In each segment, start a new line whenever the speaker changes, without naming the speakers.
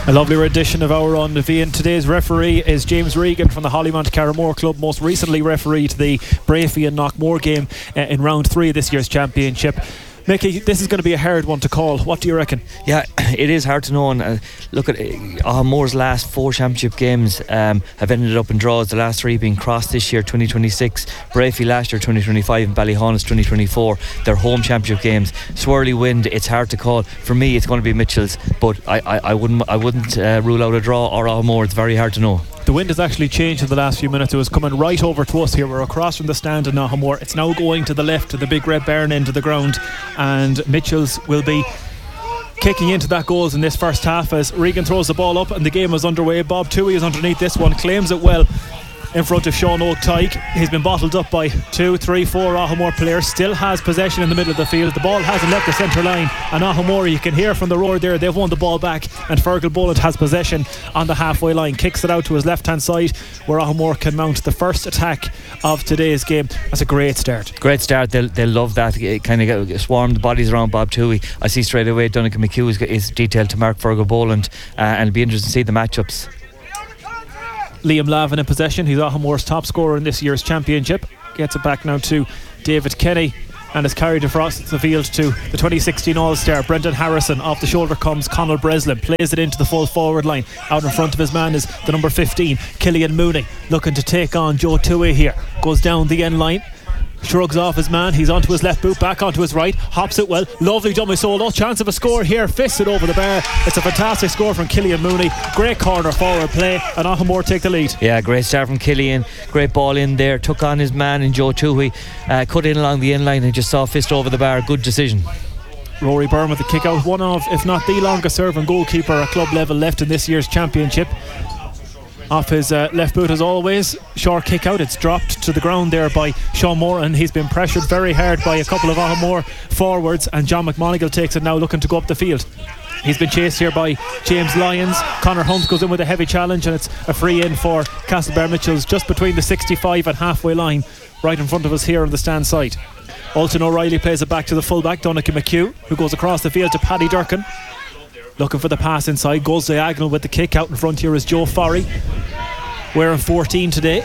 A lovely rendition of Our On Vian. Today's referee is James Regan from the Hollymount Carramore Club, most recently referee to the Brafey and Knockmore game in round 3 of this year's championship. Mickey, this is going to be a hard one to call. What do you reckon?
Yeah, it is hard to know. And look at Moore's last 4 championship games have ended up in draws. The last 3 being Cross this year, 2026, Brafey last year, 2025, and Ballyhaunis, 2024. They're home championship games. Swirly wind, it's hard to call. For me, it's going to be Mitchell's, but I wouldn't rule out a draw or Moore. It's very hard to know.
The wind has actually changed in the last few minutes. It was coming right over to us here. We're across from the stand in Nahamore. It's now going to the left to the big red barn end of the ground, and Mitchell's will be kicking into that goals in this first half as Regan throws the ball up and the game is underway. Bob Toohey is underneath this one, claims it well in front of Sean O'Tyke. He's been bottled up by 2, 3, 4 Ahamore players. Still has possession in the middle of the field. The ball hasn't left the centre line, and Ahamore, you can hear from the roar there, they've won the ball back, and Fergal Boland has possession on the halfway line, kicks it out to his left hand side where Ahamore can mount the first attack of today's game. That's a great start.
Great start. They'll love that. It kind of swarm the bodies around Bob Toohey. I see straight away Donnacha McHugh is detailed to mark Fergal Boland, and it'll be interesting to see the matchups.
Liam Lavin in possession. He's Ahamore's top scorer in this year's championship. Gets it back now to David Kenny and is carried across the field to the 2016 All-Star Brendan Harrison. Off the shoulder comes Conal Breslin, plays it into the full forward line. Out in front of his man is the number 15 Killian Mooney, looking to take on Joe Toohey here. Goes down the end line, shrugs off his man, he's onto his left boot, back onto his right, hops it well, lovely dummy solo, chance of a score here, fists it over the bar. It's a fantastic score from Killian Mooney. Great corner forward play, and Ahamore take the lead.
Yeah, great start from Killian, great ball in there, took on his man in Joe Toohey, cut in along the end line and just saw a fist over the bar. Good decision.
Rory Byrne with the kick out, one of, if not the longest serving goalkeeper at club level left in this year's championship. Off his left boot as always, short kick out, it's dropped to the ground there by Sean Moore, and he's been pressured very hard by a couple of Ahamore forwards, and John McMonigal takes it now, looking to go up the field. He's been chased here by James Lyons. Connor Hunt goes in with a heavy challenge, and it's a free in for Castlebar Mitchells just between the 65 and halfway line, right in front of us here on the stand side. Alton O'Reilly plays it back to the fullback Donnacha McHugh, who goes across the field to Paddy Durkin, looking for the pass inside, goes diagonal with the kick. Out in front here is Joe Forry, wearing 14 today,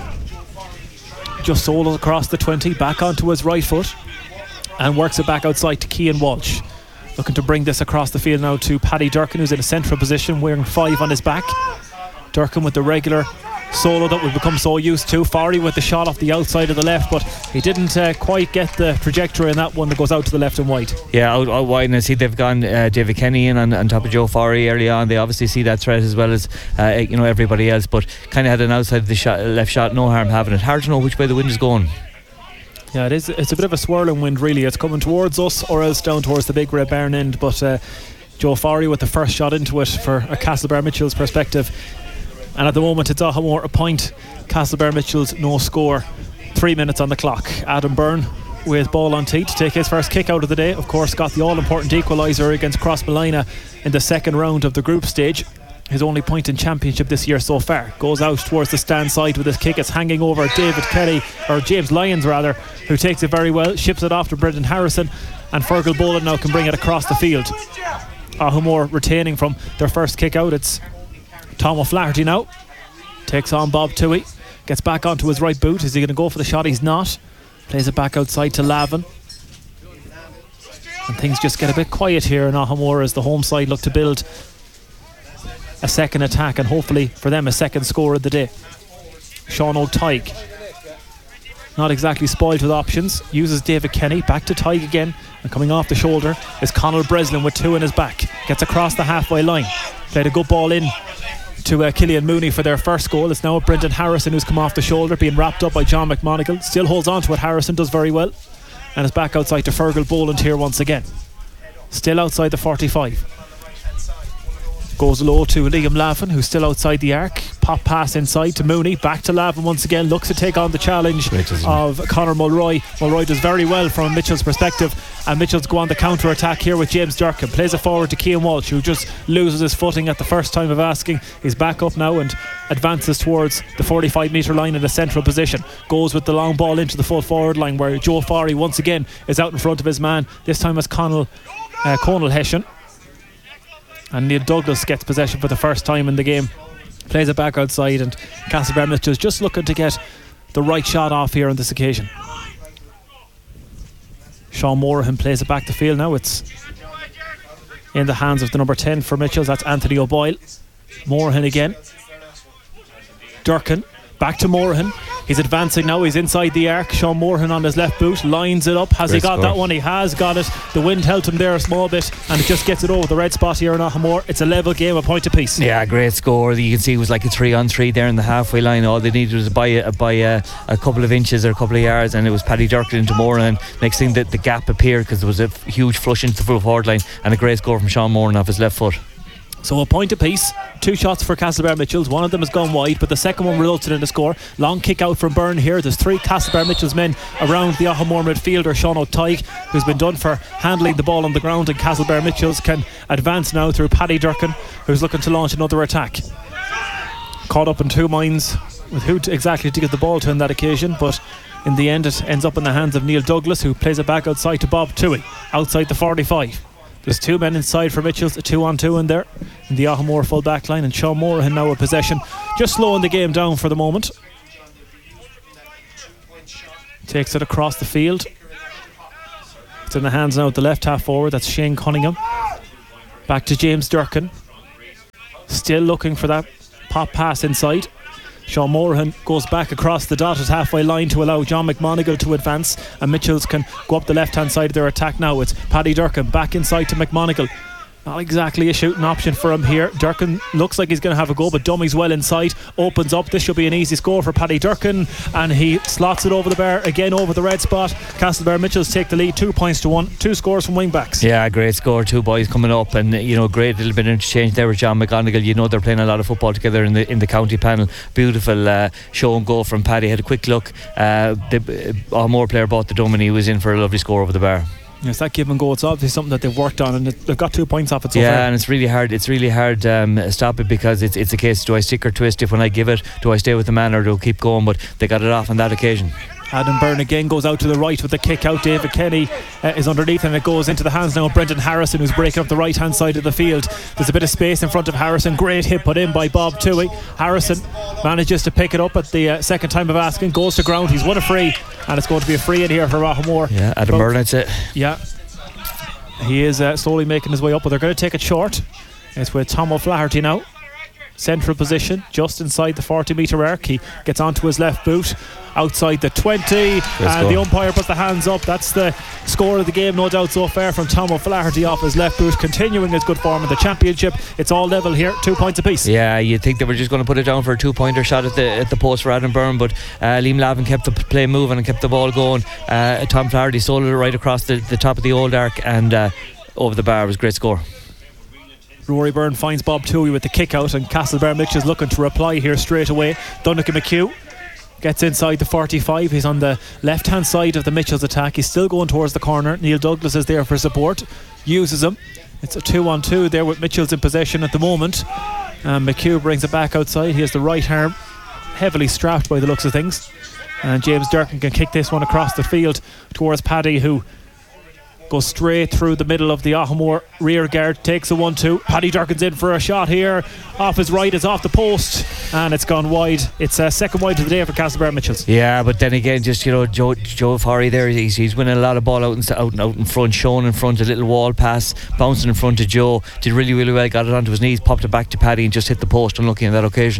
just solos across the 20, back onto his right foot and works it back outside to Cian Walsh, looking to bring this across the field now to Paddy Durkin, who's in a central position wearing 5 on his back. Durkin with the regular solo that we've become so used to. Forry with the shot off the outside of the left, but he didn't quite get the trajectory in that one that goes out to the left and wide.
Yeah, out wide, and I see they've gone David Kenny in on top of Joe Forry early on. They obviously see that threat as well as everybody else, but kind of had an outside of the left shot. No harm having it. Hard to know which way the wind is going.
Yeah, it is. It's a bit of a swirling wind really. It's coming towards us or else down towards the big red barn end, but Joe Forry with the first shot into it for a Castlebar Mitchell's perspective. And at the moment it's Ahamore a point, Castlebar Mitchell's no score. 3 minutes on the clock. Adam Byrne with ball on tee to take his first kick out of the day. Of course, got the all-important equaliser against Crossmolina in the second round of the group stage. His only point in championship this year so far. Goes out towards the stand side with his kick. It's hanging over David Kelly, or James Lyons rather, who takes it very well, ships it off to Brendan Harrison, and Fergal Boland now can bring it across the field. Ahamore retaining from their first kick out. It's Tom O'Flaherty now, takes on Bob Toohey, gets back onto his right boot. Is he going to go for the shot? He's not. Plays it back outside to Lavin, and things just get a bit quiet here in Ahamore as the home side look to build a second attack and hopefully for them a second score of the day. Sean O'Tyke, not exactly spoiled with options, uses David Kenny, back to Tyke again, and coming off the shoulder is Conal Breslin with 2 in his back, gets across the halfway line, played a good ball in to Killian Mooney for their first goal. It's now Brendan Harrison who's come off the shoulder, being wrapped up by John McMonigal. Still holds on to it. Harrison does very well, and is back outside to Fergal Boland here once again, still outside the 45. Goes low to Liam Lavin, who's still outside the arc. Pop pass inside to Mooney, back to Lavin once again, looks to take on the challenge of Conor Mulroy. Mulroy does very well from Mitchell's perspective, and Mitchell's go on the counter attack here with James Durkin. Plays it forward to Cian Walsh, who just loses his footing at the first time of asking. He's back up now and advances towards the 45 metre line in a central position. Goes with the long ball into the full forward line, where Joe Forry once again is out in front of his man. This time as Conal Hessian. And Neil Douglas gets possession for the first time in the game. Plays it back outside, and Castlebar Mitchells just looking to get the right shot off here on this occasion. Sean Morahan plays it back the field now. It's in the hands of the number 10 for Mitchells. That's Anthony O'Boyle. Morahan again. Durkin back to Morahan. He's advancing now. He's inside the arc. Sean Morahan on his left boot, lines it up. Has he got that one? He has got it. The wind helped him there a small bit, and it just gets it over the red spot here in Aghamore. It's a level game, a point apiece.
Yeah, great score. You can see it was like a 3-on-3 there in the halfway line. All they needed was by a couple of inches or a couple of yards, and it was Paddy Durkin into Morahan. Next thing, the gap appeared because there was a huge flush into the full forward line, and a great score from Sean Morahan off his left foot.
So a point apiece. 2 shots for Castlebar Mitchells. One of them has gone wide, but the second one resulted in a score. Long kick out from Byrne here. There's 3 Castlebar Mitchells men around the Aghamore midfielder, Sean O'Tyke, who's been done for handling the ball on the ground, and Castlebar Mitchells can advance now through Paddy Durkin, who's looking to launch another attack. Caught up in 2 minds with who exactly to get the ball to in that occasion, but in the end it ends up in the hands of Neil Douglas, who plays it back outside to Bob Toohey, outside the 45. There's 2 men inside for Mitchells, a 2-on-2 in there in the Aghamore full back line, and Sean Morahan now with possession, just slowing the game down for the moment. Takes it across the field. It's in the hands now of the left half forward, that's Shane Cunningham. Back to James Durkin, still looking for that pop pass inside. Sean Morahan goes back across the dotted halfway line to allow John McMonigal to advance, and Mitchells can go up the left hand side of their attack now. It's Paddy Durkin back inside to McMonigal. Not exactly a shooting option for him here. Durkin looks like he's going to have a go, but Dummy's well inside, opens up. This should be an easy score for Paddy Durkin, and he slots it over the bar again, over the red spot. Castlebar Mitchells take the lead 2 points to 1. 2 scores from wing backs. Yeah,
great score. 2 boys coming up, and great little bit of interchange there with John McGonigal. They're playing a lot of football together in the county panel. Beautiful show and go from Paddy. Had a quick look. The Aghamore player bought the dome, and he was in for a lovely score over the bar.
Yes, that give and go, it's obviously something that they've worked on, and they've got 2 points off it so far.
Yeah, and it's really hard stop it, because it's a case, do I stick or twist? If when I give it, do I stay with the man or do I keep going? But they got it off on that occasion.
Adam Byrne again goes out to the right with the kick out. David Kenny is underneath, and it goes into the hands now of Brendan Harrison, who's breaking up the right hand side of the field. There's a bit of space in front of Harrison. Great hit put in by Bob Toohey. Harrison manages to pick it up at the second time of asking, goes to ground. He's won a free, and it's going to be a free in here for Aghamore.
Yeah, Adam Byrne, that's it.
Yeah, he is slowly making his way up, but they're going to take it short. It's with Tom O'Flaherty now, central position, just inside the 40-metre arc. He gets onto his left boot, outside the 20, and the umpire puts the hands up. That's the score of the game, no doubt so far, from Tom O'Flaherty off his left boot, continuing his good form in the championship. It's all level here, 2 points apiece.
Yeah, you'd think they were just going to put it down for a 2-pointer shot at the post for Adam Byrne, but Liam Lavin kept the play moving and kept the ball going. Tom Flaherty sold it right across the top of the old arc, and over the bar. It was a great score.
Rory Byrne finds Bob Toohey with the kick out, and Castlebar Mitchells looking to reply here straight away. Donncha McHugh gets inside the 45. He's on the left hand side of the Mitchells attack. He's still going towards the corner. Neil Douglas is there for support, uses him. It's a 2-on-2 there with Mitchells in possession at the moment. McHugh brings it back outside. He has the right arm heavily strapped by the looks of things, and James Durkin can kick this one across the field towards Paddy, who goes straight through the middle of the Aghamore rear guard, takes a 1-2. Paddy Durkin's in for a shot here, off his right, it's off the post, and it's gone wide. It's a second wide of the day for Castlebar Mitchells.
Yeah, but then again, just Joe Forry there, he's winning a lot of ball out in front, showing in front, a little wall pass, bouncing in front of Joe, did really well, got it onto his knees, popped it back to Paddy, and just hit the post, unlucky on that occasion.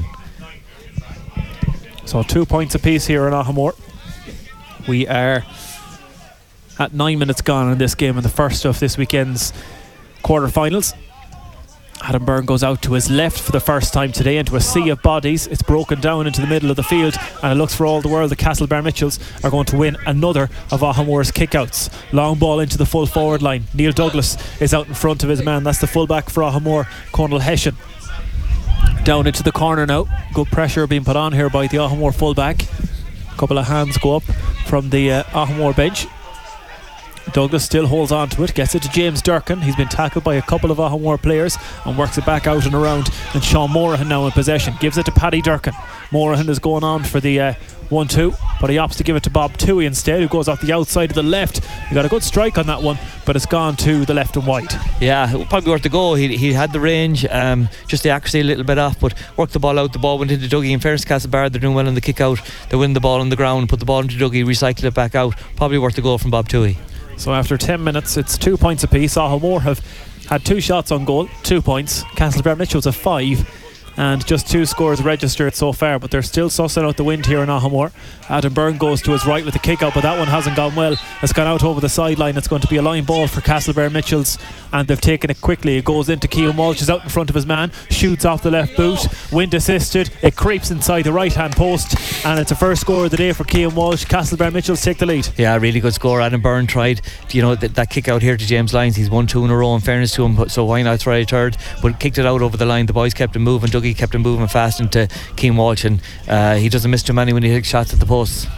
So 2 points apiece here in Aghamore. We are at 9 minutes gone in this game, in the first of this weekend's quarter-finals. Adam Byrne goes out to his left for the first time today into a sea of bodies. It's broken down into the middle of the field, and it looks for all the world the Castlebar Mitchells are going to win another of Aghamore's kickouts. Long ball into the full forward line. Neil Douglas is out in front of his man. That's the fullback for Aghamore, Conal Hessian. Down into the corner now. Good pressure being put on here by the Aghamore fullback. A couple of hands go up from the Aghamore bench. Douglas still holds on to it, gets it to James Durkin. He's been tackled by a couple of Aghamore players and works it back out and around, and Sean Morahan now in possession, gives it to Paddy Durkin. Morahan is going on for the 1-2, but he opts to give it to Bob Toohey instead, who goes off the outside of the left. He got a good strike on that one, but it's gone to the left and wide.
Yeah, probably worth the go. He had the range, just the accuracy a little bit off, but worked the ball out. The ball went into Dougie. In fairness to Castlebar, they're doing well on the kick out. They win the ball on the ground, put the ball into Dougie, recycle it back out. Probably worth the go from Bob Toohey.
So after 10 minutes, it's 2 points apiece. Ahamore have had 2 shots on goal, 2 points. Castlebar Mitchells have 5. And just 2 scores registered so far, but they're still sussing out the wind here in Ahamore. Adam Byrne goes to his right with the kick out, but that one hasn't gone well. It's gone out over the sideline. It's going to be a line ball for Castlebar Mitchells, and they've taken it quickly. It goes into Keane Walsh, is out in front of his man, shoots off the left boot, wind assisted. It creeps inside the right hand post, and it's a first score of the day for Keane Walsh. Castlebar Mitchells take the lead.
Yeah, really good score. Adam Byrne tried, that kick out here to James Lyons. He's won 2 in a row, in fairness to him, so why not try a third? But kicked it out over the line. The boys kept him moving. Dougie kept him moving fast into Keane Walsh, and he doesn't miss too many when he hits shots at the posts.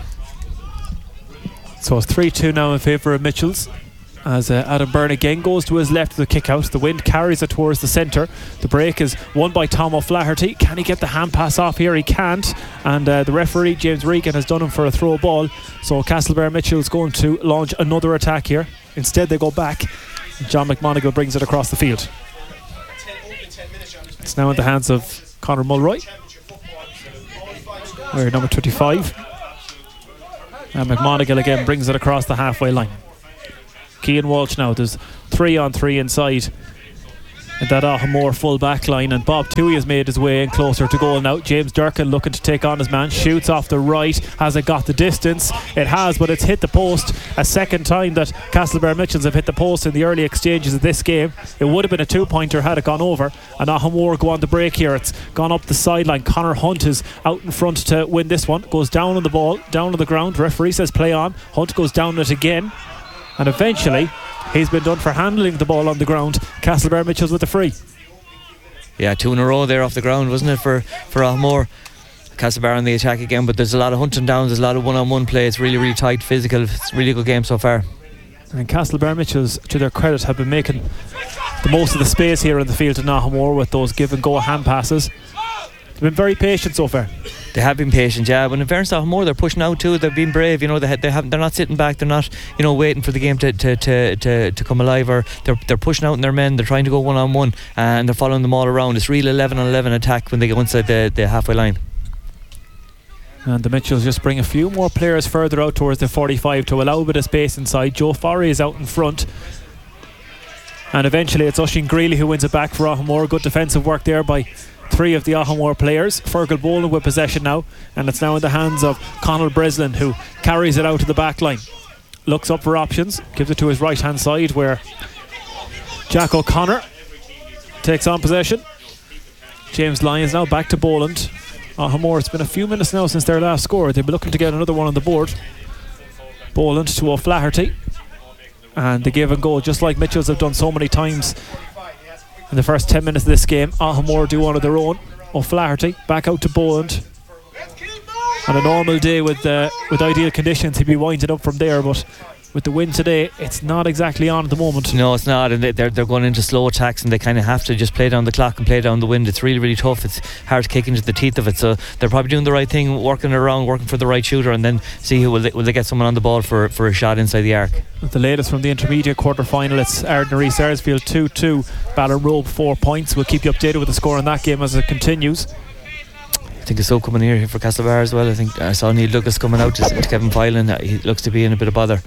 So it's 3-2 now in favour of Mitchells, as Adam Byrne again goes to his left with the kick out. The wind carries it towards the centre. The break is won by Tom O'Flaherty. Can he get the hand pass off here? He can't, and the referee James Regan has done him for a throw ball. So Castlebar Mitchells going to launch another attack here. Instead they go back, and John McMonigal brings it across the field. It's now in the hands of Conor Mulroy, where number 25, and McMonigal again brings it across the halfway line. Keane Walsh now, there's 3-on-3 inside in that Ahamore full back line, and Bob Toohey has made his way in closer to goal now. James Durkin looking to take on his man, shoots off the right. Has it got the distance? It has, but it's hit the post. A second time that Castlebar Mitchells have hit the post in the early exchanges of this game. It would have been a 2-pointer had it gone over, and Ahamore go on the break here. It's gone up the sideline. Conor Hunt is out in front to win this one. Goes down on the ball, down on the ground. Referee says play on. Hunt goes down it again, and eventually he's been done for handling the ball on the ground. Castlebar Mitchells with the free.
Yeah, 2 in a row there off the ground, wasn't it, for Ahamore? Castlebar on the attack again, but there's a lot of hunting downs, there's a lot of one-on-one play. It's really, really tight, physical. It's a really good game so far.
And Castlebar Mitchells, to their credit, have been making the most of the space here in the field in Ahamore with those give-and-go hand passes. They've been very patient so far.
They have been patient, yeah. But in fairness to Ahamore, they're pushing out too. They've been brave. They're not sitting back. They're not, waiting for the game to come alive. Or they're pushing out in their men. They're trying to go 1-on-1, and they're following them all around. It's real 11-on-11 attack when they go inside the halfway line.
And the Mitchells just bring a few more players further out towards the 45 to allow a bit of space inside. Joe Forry is out in front, and eventually it's Oisin Greeley who wins it back for Ahamore. Good defensive work there by 3 of the Ahamore players. Fergal Boland with possession now, and it's now in the hands of Conal Breslin, who carries it out to the back line. Looks up for options, gives it to his right hand side, where Jack O'Connor takes on possession. James Lyons now back to Boland. Ahamore, it's been a few minutes now since their last score. They'll be looking to get another one on the board. Boland to O'Flaherty, and they give and go just like Mitchells have done so many times in the first 10 minutes of this game. Ahamore do one of their own. O'Flaherty back out to Boland. On a normal day with ideal conditions, he'd be winding up from there, but with the wind today, it's not exactly on at the moment.
No, it's not, and they're going into slow attacks, and they kind of have to just play down the clock and play down the wind. It's really, really tough. It's hard to kick into the teeth of it, so they're probably doing the right thing, working around, working for the right shooter, and then see will they get someone on the ball for a shot inside the arc.
With the latest from the intermediate quarter final, it's Ardnary Sarsfield 2-2, Ballinrobe 4 points. We'll keep you updated with the score on that game as it continues.
I think it's so coming here for Castlebar as well. I think I saw Neil Douglas coming out to Kevin Filan. He looks to be in a bit of bother.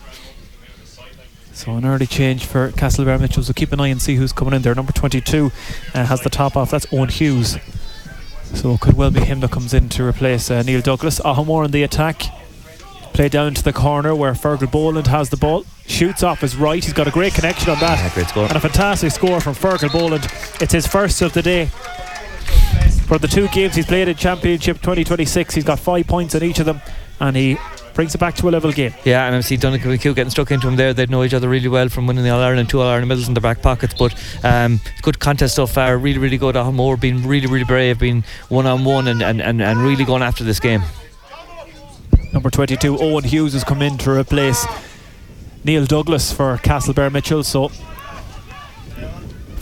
So an early change for Castlebar Mitchells. We'll keep an eye and see who's coming in there. Number 22 has the top off. That's Owen Hughes. So it could well be him that comes in to replace Neil Douglas. Ahamore in the attack. Play down to the corner where Fergal Boland has the ball. Shoots off his right. He's got a great connection on that.
Yeah, great score.
And a fantastic score from Fergal Boland. It's his first of the day. For the 2 games he's played in Championship 2026, he's got 5 points in each of them, and he brings it back to a level game.
Yeah, and I see Donegal and Kew getting stuck into him there. They'd know each other really well from winning the All-Ireland, 2 All-Ireland medals in their back pockets, but good contest so far. Really, really good. Ahamore being really, really brave, being 1-on-1 and really going after this game.
Number 22 Owen Hughes has come in to replace Neil Douglas for Castlebar Mitchell. So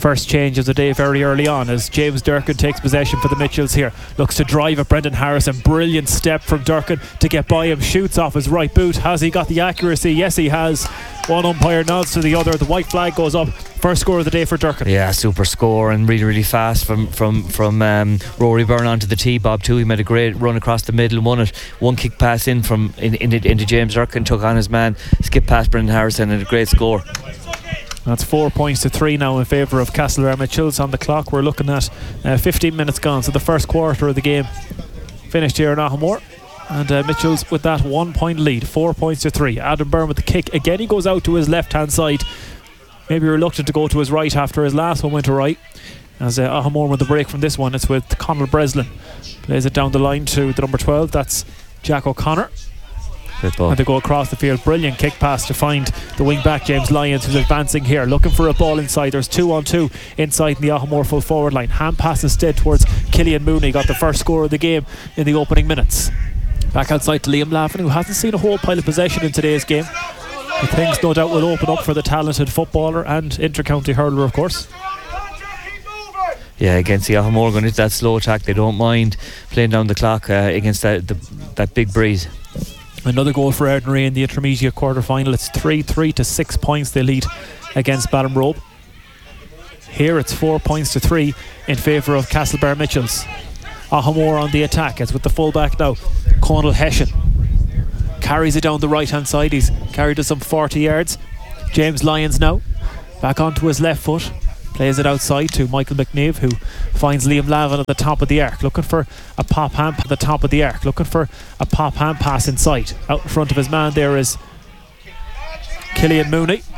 First change of the day very early on as James Durkin takes possession for the Mitchells here. Looks to drive at Brendan Harrison. Brilliant step from Durkin to get by him. Shoots off his right boot. Has he got the accuracy? Yes, he has. One umpire nods to the other. The white flag goes up. First score of the day for Durkin.
Yeah, super score, and really, really fast from Rory Byrne onto the tee. Bob too. He made a great run across the middle, won it. One kick pass in into James Durkin, took on his man, skip past Brendan Harrison, and a great score.
That's 4 points to 3 now in favour of Castlebar Mitchells. On the clock we're looking at 15 minutes gone, so the first quarter of the game finished here in Ahamore, and Mitchells with that 1 point lead, 4 points to 3. Adam Byrne with the kick again. He goes out to his left hand side, maybe reluctant to go to his right after his last one went to right, as Ahamore with the break from this one. It's with Conal Breslin, plays it down the line to the number 12, that's Jack O'Connor. And they go across the field. Brilliant kick pass to find the wing back James Lyons, who's advancing here, looking for a ball inside. There's 2-on-2 inside in the Ahamore full forward line. Hand pass instead towards Killian Mooney. Got the first score of the game in the opening minutes. Back outside to Liam Lavin, who hasn't seen a whole pile of possession in today's game, but things no doubt will open up for the talented footballer and inter-county hurler, of course.
Yeah, against the Ahamore going into that slow attack, they don't mind playing down the clock against that big breeze.
Another goal for Ardnaree in the intermediate quarter final. It's 3-3 to 6 points they lead against Ballinrobe. Here it's 4 points to 3 in favour of Castlebar Mitchells. Ahamore on the attack. It's with the fullback now, Conal Hession. Carries it down the right hand side. He's carried it some 40 yards. James Lyons now back onto his left foot. Plays it outside to Michael McNeve, who finds Liam Lavin at the top of the arc, looking for a pop hand at the top of the arc, looking for a pop hand pass inside. Out in front of his man there is Killian Mooney.